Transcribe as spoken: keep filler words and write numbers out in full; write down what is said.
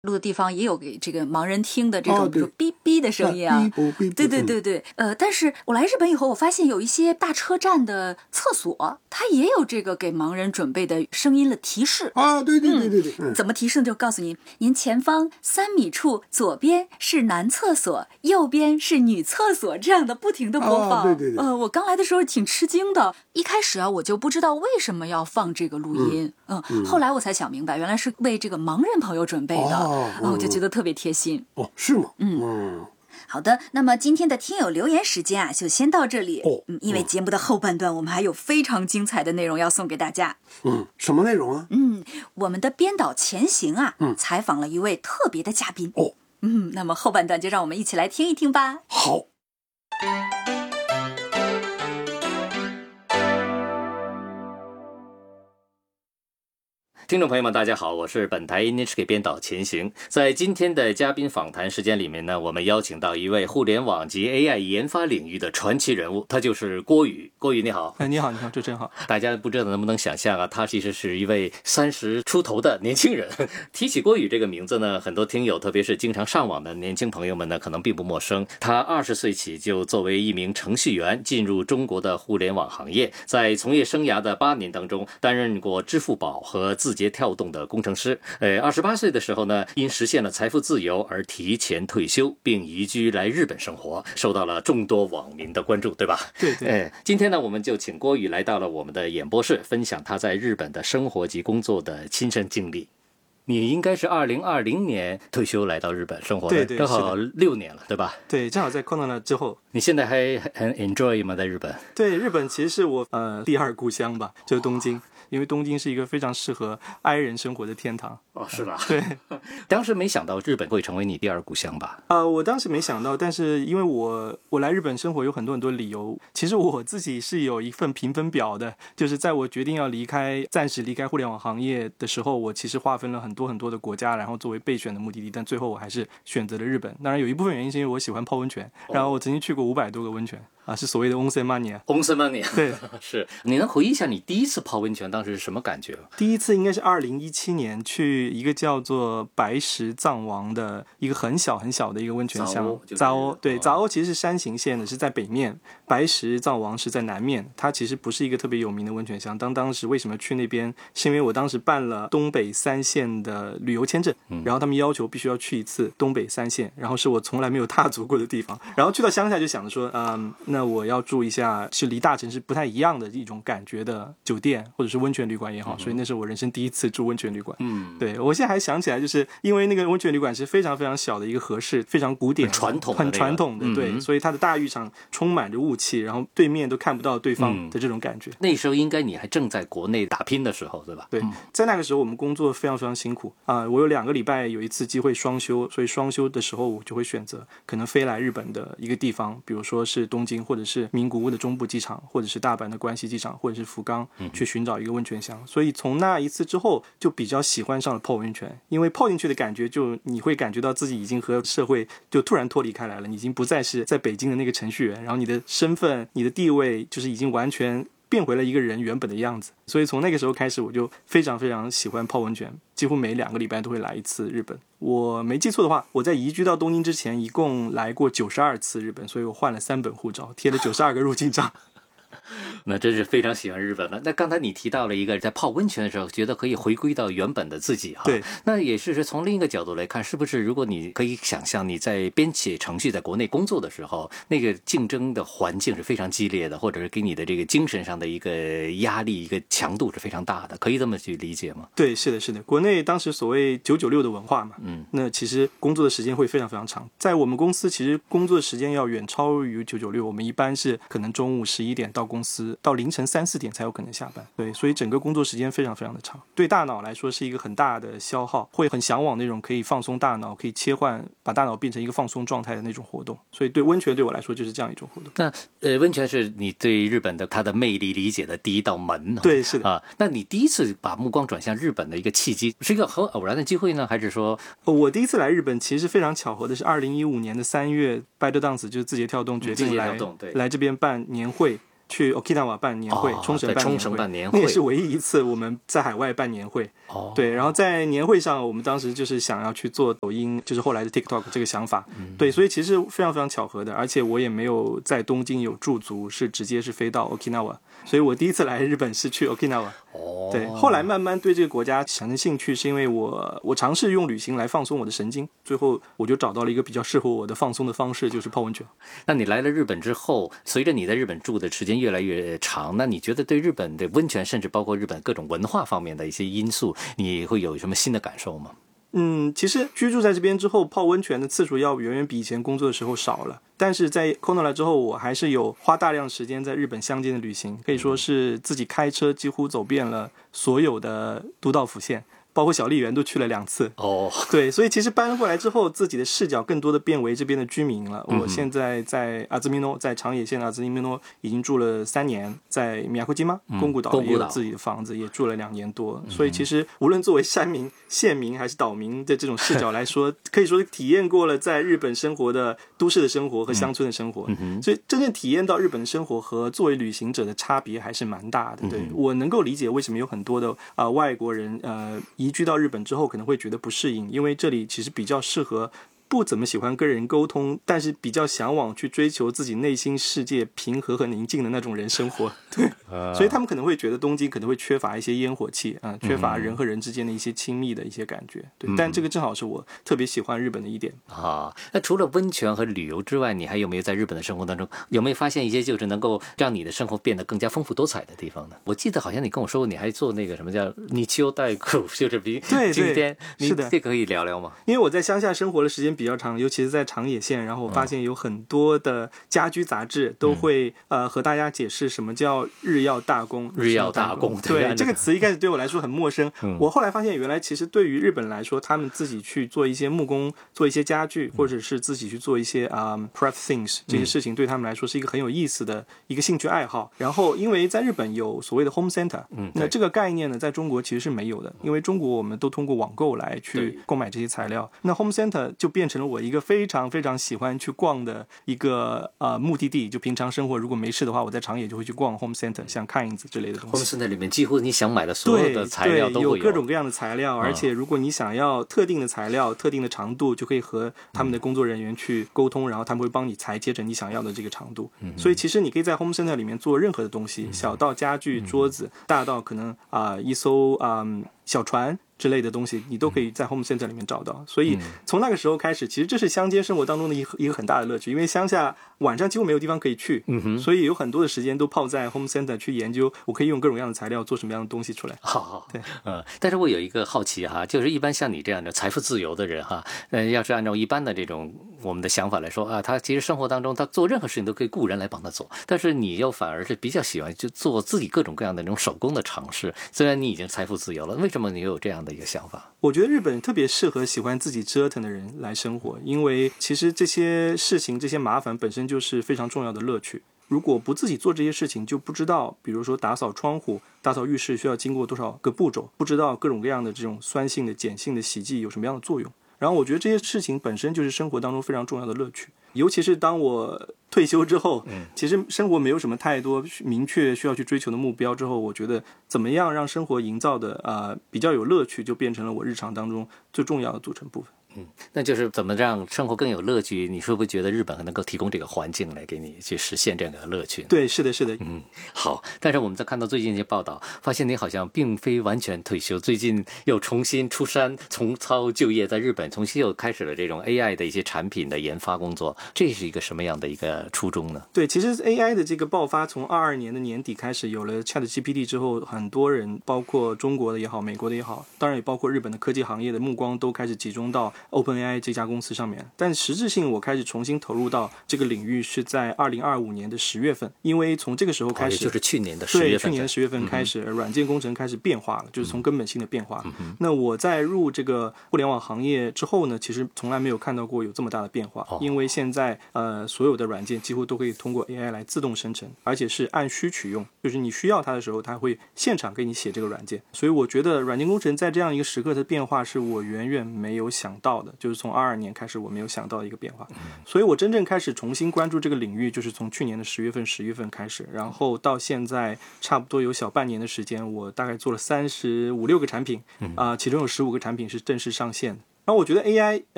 录的地方也有给这个盲人听的这种，比如哔哔的声音啊，对对对对，呃，但是我来日本以后，我发现有一些大车站的厕所，它也有这个给盲人准备的声音的提示啊，对对对对对， 嗯，怎么提示呢？就告诉您，您前方三米处左边是男厕所，右边是女厕所，这样的不停的播放。 啊、对对对， 呃，我刚来的时候挺吃惊的，一开始啊，我就不知道为什么要放这个录音，嗯，嗯后来我才想明白，原来是为这个盲人朋友准备的。 哦哦，我就觉得特别贴心。 哦，是吗？ 嗯嗯， 好的，那么今天的听友留言时间啊，就先到这里。 哦， 嗯，因为节目的后半段，我们还有非常精彩的内容要送给大家。 嗯，什么内容啊？ 嗯，我们的编导前行啊， 嗯， 采访了一位特别的嘉宾。 哦， 嗯，那么后半段就让我们一起来听一听吧。 好。 听众朋友们大家好，我是本台 N H K 编导钱行。在今天的嘉宾访谈时间里面呢，我们邀请到一位互联网及 A I 研发领域的传奇人物，他就是郭宇。郭宇你好。 哎，你好，你好，主持人好。 大家不知道能不能想象啊，他其实是一位三十出头的年轻人。提起郭宇这个名字呢，很多听友特别是经常上网的年轻朋友们呢，可能并不陌生。他二十岁起就作为一名程序员进入中国的互联网行业，在从业生涯的八年当中，担任过支付宝和字节跳动的工程师。呃，二十八岁的时候呢，因实现了财富自由而提前退休，并移居来日本生活，受到了众多网民的关注，对吧？ 对对。 呃，今天呢，我们就请郭宇来到了我们的演播室，分享他在日本的生活及工作的亲身经历。你应该是二零二零年退休来到日本生活的， 对对， 正好六年了，对吧？ 对，正好在 Corona 之后。 你现在还很 enjoy 吗？在日本？ 对，日本其实是我呃第二故乡吧，就是东京。因为东京是一个非常适合 I 人生活的天堂。 哦，是吧？ 对， 当时没想到日本会成为你第二故乡吧？ 啊、呃，我当时没想到，但是因为我我来日本生活有很多很多理由。其实我自己是有一份评分表的，就是在我决定要离开、暂时离开互联网行业的时候，我其实划分了很多很多的国家，然后作为备选的目的地，但最后我还是选择了日本。当然有一部分原因是因为我喜欢泡温泉，然后我曾经去过五百多个温泉。啊，是所谓的 onsen mania。 onsen mania， 对， 是。你能回忆一下你第一次泡温泉当时是什么感觉？ 第一次应该是二零一七年去一个叫做白石藏王的一个很小很小的一个温泉乡。杂欧，对，杂欧其实是山形县的，是在北面，白石藏王是在南面。它其实不是一个特别有名的温泉乡。当当时为什么去那边，是因为我当时办了东北三县的旅游签证，嗯、然后他们要求必须要去一次东北三县，然后是我从来没有踏足过的地方。然后去到乡下就想着说，嗯。那我要住一下是离大城市不太一样的一种感觉的酒店或者是温泉旅馆也好，所以那是我人生第一次住温泉旅馆。嗯，对，我现在还想起来，就是因为那个温泉旅馆是非常非常小的一个和室，非常古典、 很传统、 很传统的，对、嗯，所以它的大浴场充满着雾气，然后对面都看不到对方的这种感觉。嗯、 那时候应该你还正在国内打拼的时候，对吧？ 对，在那个时候我们工作非常非常辛苦啊、呃！我有两个礼拜有一次机会双休，所以双休的时候我就会选择可能飞来日本的一个地方，比如说是东京或者是名古屋的中部机场，或者是大阪的关西机场，或者是福冈，去寻找一个温泉乡。所以从那一次之后，就比较喜欢上了泡温泉，因为泡进去的感觉，就你会感觉到自己已经和社会就突然脱离开来了，你已经不再是在北京的那个程序员，然后你的身份、你的地位，就是已经完全变回了一个人原本的样子。所以从那个时候开始，我就非常非常喜欢泡温泉，几乎每两个礼拜都会来一次日本。我没记错的话，我在移居到东京之前一共来过九十二次日本，所以我换了三本护照，贴了九十二个入境章。 那真是非常喜欢日本了。那刚才你提到了一个在泡温泉的时候觉得可以回归到原本的自己哈， 对， 那也是从另一个角度来看，是不是如果你可以想象你在编写程序在国内工作的时候，那个竞争的环境是非常激烈的，或者是给你的这个精神上的一个压力、一个强度是非常大的，可以这么去理解吗？ 对，是的，是的。国内当时所谓九九六的文化嘛，嗯，那其实工作的时间会非常非常长。在我们公司，其实工作的时间要远超于九九六，我们一般是可能中午十一点到公司，到凌晨三四点才有可能下班。对，所以整个工作时间非常非常的长，对大脑来说是一个很大的消耗，会很向往那种可以放松大脑，可以切换把大脑变成一个放松状态的那种活动。所以对温泉对我来说就是这样一种活动。 那呃，温泉是你对日本的它的魅力理解的第一道门。 对，是的啊。那你第一次把目光转向日本的一个契机，是一个很偶然的机会呢，还是说？ 我第一次来日本其实非常巧合的是，二零一五年的三月，ByteDance就是字节跳动决定来跳动对来这边办年会。 去 Okinawa 办年会， 哦、 冲绳办年会， 冲绳办年会， 那也是唯一一次我们在海外办年会。 哦， 对，然后在年会上，我们当时就是想要去做抖音，就是后来的 TikTok 这个想法。嗯、对，所以其实非常非常巧合的，而且我也没有在东京有驻足，是直接是飞到 Okinawa。所以我第一次来日本是去 Okinawa。 哦， 对，后来慢慢对这个国家产生兴趣，是因为我我尝试用旅行来放松我的神经，最后我就找到了一个比较适合我的放松的方式，就是泡温泉。 那你来了日本之后，随着你在日本住的时间越来越长，那你觉得对日本的温泉，甚至包括日本各种文化方面的一些因素，你会有什么新的感受吗？ 嗯，其实居住在这边之后，泡温泉的次数要远远比以前工作的时候少了。但是在 Konoha 之后，我还是有花大量时间在日本乡间的旅行，可以说是自己开车几乎走遍了所有的都道府县。包括小笠原都去了两次哦， oh. 对，所以其实搬过来之后，自己的视角更多的变为这边的居民了。嗯、我现在在阿兹米诺，在长野县的阿兹米诺已经住了三年，在米亚库基吗？宫古岛也有自己的房子，也住了两年多。嗯、所以其实无论作为山民、县民还是岛民的这种视角来说，可以说体验过了在日本生活的都市的生活和乡村的生活。嗯、所以真正体验到日本的生活和作为旅行者的差别还是蛮大的。对、嗯、我能够理解为什么有很多的啊、呃、外国人呃。移居到日本之后可能会觉得不适应，因为这里其实比较适合不怎么喜欢跟人沟通，但是比较向往去追求自己内心世界平和和宁静的那种人生活。对，所以他们可能会觉得东京可能会缺乏一些烟火气啊、呃，缺乏人和人之间的一些亲密的一些感觉。对，但这个正好是我特别喜欢日本的一点啊。那除了温泉和旅游之外，你还有没有在日本的生活当中有没有发现一些就是能够让你的生活变得更加丰富多彩的地方呢？我记得好像你跟我说过，你还做那个什么叫日秋代库，就是比今天， 是的， 这可以聊聊吗？ 因为我在乡下生活的时间比较长，尤其是在长野县，然后我发现有很多的家居杂志都会、嗯、呃和大家解释什么叫日曜大工。 日曜大工， 对，对这个词一开始对我来说很陌生、嗯、我后来发现原来其实对于日本来说，他们自己去做一些木工，做一些家具，或者是自己去做一些啊、um, craft things 这些事情，对他们来说是一个很有意思的一个兴趣爱好。然后因为在日本有所谓的 home center、嗯、那这个概念呢在中国其实是没有的，因为中国我们都通过网购来去购买这些材料，那 home center 就变成了我一个非常非常喜欢去逛的一个呃目的地。就平常生活如果没事的话，我在长野就会去逛 home center， 像 Kinds 之类的东西。 home center 里面几乎你想买的所有的材料都会有， 有各种各样的材料、嗯、而且如果你想要特定的材料、特定的长度，就可以和他们的工作人员去沟通、嗯、然后他们会帮你裁接着你想要的这个长度、嗯、所以其实你可以在 home center 里面做任何的东西、嗯、小到家具、桌子、嗯、大到可能啊、呃、一艘啊、呃、小船之类的东西，你都可以在 home center 里面找到。所以从那个时候开始，其实这是乡间生活当中的一个一个很大的乐趣，因为乡下晚上几乎没有地方可以去、嗯、所以有很多的时间都泡在 home center 去研究我可以用各种各样的材料做什么样的东西出来。 好好，对，呃，但是我有一个好奇哈，就是一般像你这样的财富自由的人哈，呃，要是按照一般的这种我们的想法来说啊，他其实生活当中他做任何事情都可以雇人来帮他做，但是你又反而是比较喜欢就做自己各种各样的那种手工的尝试。虽然你已经财富自由了，为什么你有这样的一个想法？ 我觉得日本特别适合喜欢自己折腾的人来生活，因为其实这些事情这些麻烦本身就是非常重要的乐趣。如果不自己做这些事情，就不知道比如说打扫窗户、打扫浴室需要经过多少个步骤，不知道各种各样的这种酸性的碱性的洗剂有什么样的作用。然后我觉得这些事情本身就是生活当中非常重要的乐趣，尤其是当我退休之后，其实生活没有什么太多明确需要去追求的目标之后，我觉得怎么样让生活营造的呃比较有乐趣，就变成了我日常当中最重要的组成部分。 嗯，那就是怎么让生活更有乐趣？你是不是觉得日本能够提供这个环境来给你去实现这个乐趣？ 对，是的，是的。 嗯，好。但是我们在看到最近一些报道，发现你好像并非完全退休，最近又重新出山，重操旧业，在日本重新又开始了这种 A I 的一些产品的研发工作。这是一个什么样的一个初衷呢？ 对，其实 A I 的这个爆发，从二二年的年底开始，有了 ChatGPT 之后，很多人，包括中国的也好，美国的也好，当然也包括日本的科技行业的目光都开始集中到 OpenAI 这家公司上面。但实质性我开始重新投入到这个领域是在二零二五年的十月份，因为从这个时候开始、哦、 也就是去年的十月份， 对，去年的十月份开始、嗯、软件工程开始变化了，就是从根本性的变化、嗯、那我在入这个互联网行业之后呢，其实从来没有看到过有这么大的变化、哦、因为现在呃所有的软件几乎都可以通过 A I 来自动生成，而且是按需取用，就是你需要它的时候它会现场给你写这个软件。所以我觉得软件工程在这样一个时刻的变化是我远远没有想到到的，就是从二二年开始我没有想到的一个变化。所以我真正开始重新关注这个领域，就是从去年的十月份、十月份开始，然后到现在差不多有小半年的时间，我大概做了三十五六个产品，啊、呃，其中有十五个产品是正式上线的。然后我觉得 A I